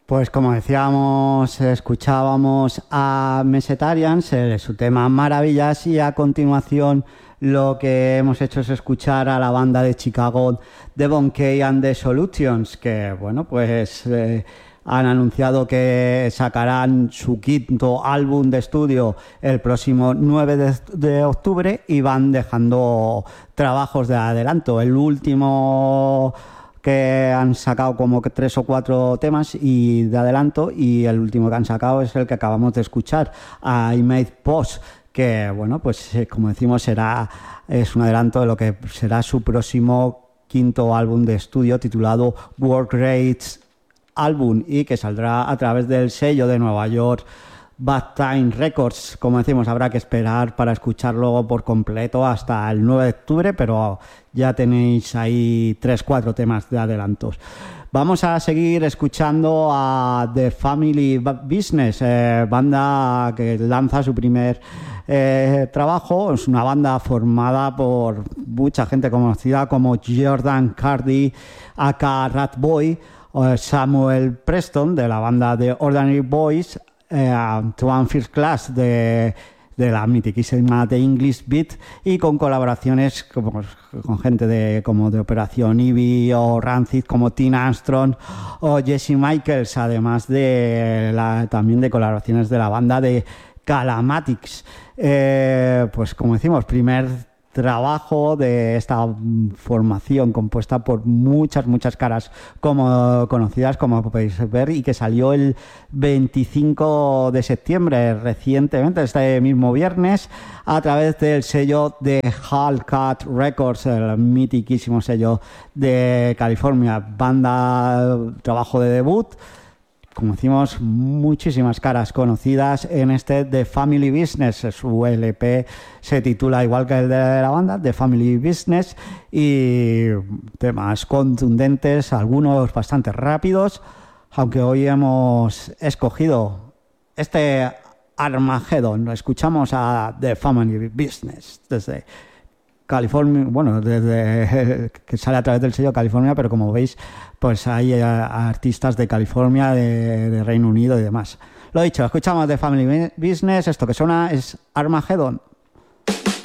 Pues como decíamos, escuchábamos a Mesetarians, su tema Maravillas, y a continuación lo que hemos hecho es escuchar a la banda de Chicago Devon Kay and the Solutions, que bueno, pues han anunciado que sacarán su quinto álbum de estudio el próximo 9 de octubre y van dejando trabajos de adelanto. El último que han sacado como que 3 o 4 temas y de adelanto, y el último que han sacado es el que acabamos de escuchar, I Made Post, que bueno, pues como decimos es un adelanto de lo que será su próximo quinto álbum de estudio titulado Work Rates Album, y que saldrá a través del sello de Nueva York Bad Time Records. Como decimos, habrá que esperar para escucharlo por completo hasta el 9 de octubre, pero ya tenéis ahí 3-4 temas de adelantos. Vamos a seguir escuchando a The Family Business, banda que lanza su primer trabajo. Es una banda formada por mucha gente conocida como Jordan Cardi, aka Ratboy, Samuel Preston de la banda de Ordinary Boys, One First Class de la mitiquísima The English Beat, y con colaboraciones con gente como de Operación Ivy o Rancid, como Tina Armstrong o Jesse Michaels, además de también de colaboraciones de la banda de Calamatics. Pues como decimos, primer trabajo de esta formación compuesta por muchas caras como conocidas, como podéis ver, y que salió el 25 de septiembre recientemente, este mismo viernes, a través del sello de Hellcat Records, el mitiquísimo sello de California. Banda, trabajo de debut. Como decimos, muchísimas caras conocidas en este The Family Business. Su LP se titula igual que el de la banda, The Family Business, y temas contundentes, algunos bastante rápidos, aunque hoy hemos escogido este Armageddon. Escuchamos a The Family Business desde California, bueno, desde que sale a través del sello California, pero como veis, pues hay artistas de California, de Reino Unido y demás. Lo dicho, escuchamos The Family Business, esto que suena es Armageddon.